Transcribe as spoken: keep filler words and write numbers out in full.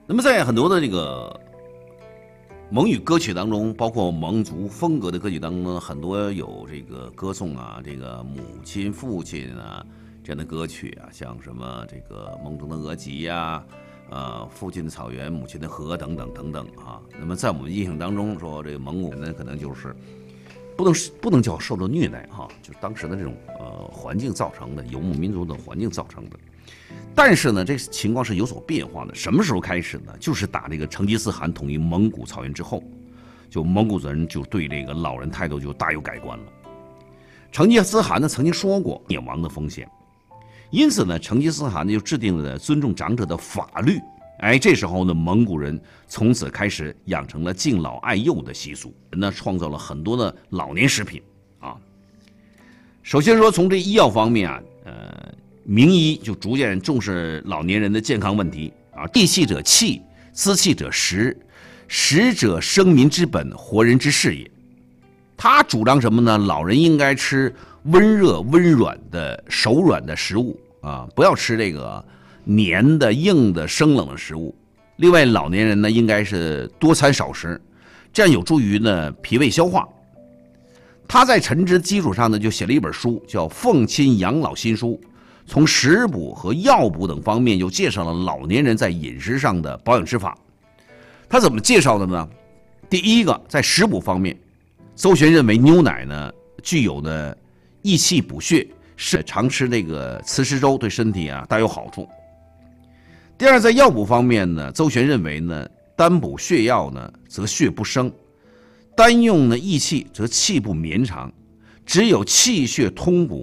那么在很多的这个蒙语歌曲当中，包括蒙族风格的歌曲当中呢，很多有这个歌颂啊，这个母亲、父亲啊这样的歌曲啊，像什么这个梦中的额吉呀、呃，父亲的草原，母亲的河等等等等啊。那么在我们印象当中说，这个蒙古人呢，可能就是不能不能叫受到虐待哈、啊，就是当时的这种呃环境造成的，游牧民族的环境造成的。但是呢，这情况是有所变化的。什么时候开始呢？就是打这个成吉思汗统一蒙古草原之后，就蒙古人就对这个老人态度就大有改观了。成吉思汗呢曾经说过灭亡的风险，因此呢，成吉思汗就制定了尊重长者的法律。哎，这时候呢，蒙古人从此开始养成了敬老爱幼的习俗，那创造了很多的老年食品啊。首先说从这医药方面啊，呃。名医就逐渐重视老年人的健康问题啊，地气者气，资气者食，食者生民之本，活人之事也。他主张什么呢？老人应该吃温热、温软的、手软的食物啊，不要吃这个黏的、硬的、生冷的食物。另外，老年人呢应该是多餐少食，这样有助于呢脾胃消化。他在陈之基础上呢，就写了一本书，叫《奉亲养老新书》。从食补和药补等方面，又介绍了老年人在饮食上的保养之法。他怎么介绍的呢？第一个，在食补方面，邹玄认为牛奶呢具有呢益气补血，是常吃那个慈食粥对身体啊大有好处。第二，在药补方面呢，邹玄认为呢，单补血药呢则血不生，单用呢益气则气不绵长，只有气血通补